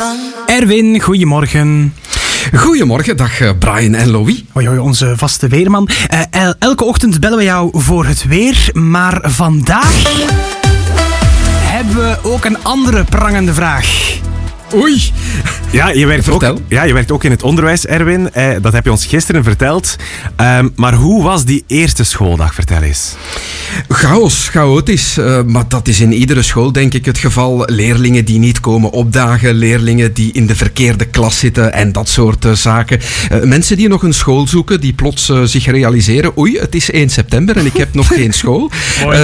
Erwin, goedemorgen. Goedemorgen, dag Brian en Louis. Hoi, onze vaste weerman. Elke ochtend bellen we jou voor het weer, maar vandaag hebben we ook een andere prangende vraag. Oei. Ja, je werkt ook in het onderwijs, Erwin. Dat heb je ons gisteren verteld. Maar hoe was die eerste schooldag? Vertel eens. Chaotisch. Maar dat is in iedere school, denk ik, het geval. Leerlingen die niet komen opdagen, leerlingen die in de verkeerde klas zitten en dat soort zaken. Mensen die nog een school zoeken, die plots zich realiseren, oei, het is 1 september en ik heb nog geen school.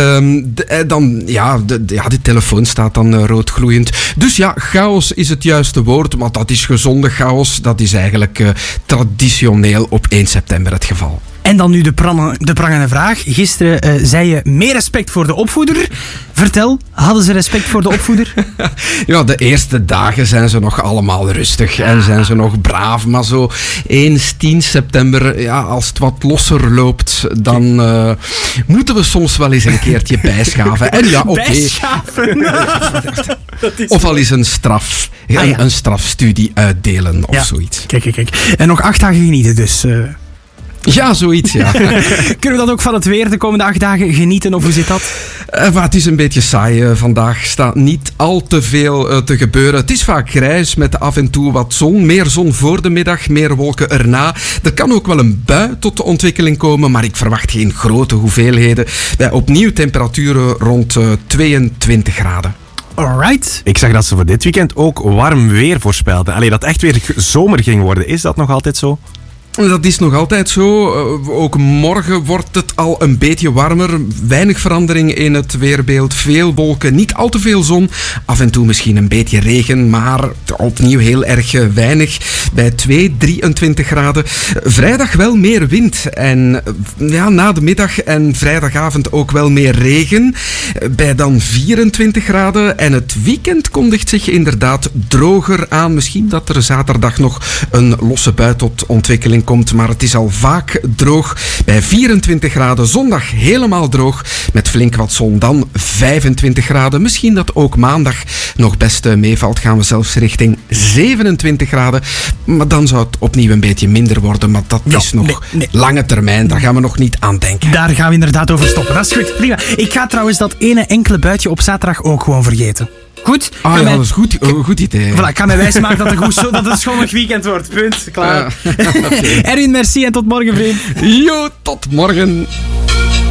De telefoon staat dan roodgloeiend. Dus ja, chaos is het juiste woord, maar dat is gezonde chaos. Dat is eigenlijk traditioneel op 1 september het geval. En dan nu de prangende vraag. Gisteren zei je meer respect voor de opvoeder. Vertel, hadden ze respect voor de opvoeder? Ja, de eerste dagen zijn ze nog allemaal rustig en zijn ze nog braaf. Maar zo eens 10 september, ja, als het wat losser loopt, dan moeten we soms wel eens een keertje bijschaven. En ja, oké. Bijschaven? Of al eens een straf. Een strafstudie uitdelen of zoiets. Kijk. En nog 8 dagen genieten dus. Ja, zoiets, ja. Kunnen we dan ook van het weer de komende 8 dagen genieten, of hoe zit dat? Maar het is een beetje saai. Vandaag staat niet al te veel te gebeuren. Het is vaak grijs met af en toe wat zon. Meer zon voor de middag, meer wolken erna. Er kan ook wel een bui tot de ontwikkeling komen, maar ik verwacht geen grote hoeveelheden. Bij opnieuw temperaturen rond 22 graden. Alright. Ik zag dat ze voor dit weekend ook warm weer voorspelden. Allee, dat echt weer zomer ging worden. Is dat nog altijd zo? Dat is nog altijd zo. Ook morgen wordt het al een beetje warmer. Weinig verandering in het weerbeeld. Veel wolken, niet al te veel zon. Af en toe misschien een beetje regen, maar opnieuw heel erg weinig. Bij 23 graden. Vrijdag wel meer wind. En ja, na de middag en vrijdagavond ook wel meer regen. Bij dan 24 graden. En het weekend kondigt zich inderdaad droger aan. Misschien dat er zaterdag nog een losse bui tot ontwikkeling komt, maar het is al vaak droog. Bij 24 graden, zondag helemaal droog, met flink wat zon. Dan 25 graden. Misschien dat ook maandag nog best meevalt. Gaan we zelfs richting 27 graden. Maar dan zou het opnieuw een beetje minder worden. Maar dat is nog lange termijn. Daar gaan we nog niet aan denken. Daar gaan we inderdaad over stoppen. Dat is goed. Prima. Ik ga trouwens dat ene enkele buitje op zaterdag ook gewoon vergeten. Goed? Dat is goed. Goed idee. Voilà, ik kan mij wijsmaken dat het schoonlijk weekend wordt. Punt. Klaar. Okay. Erwin, merci en tot morgen, vriend. Jo, tot morgen.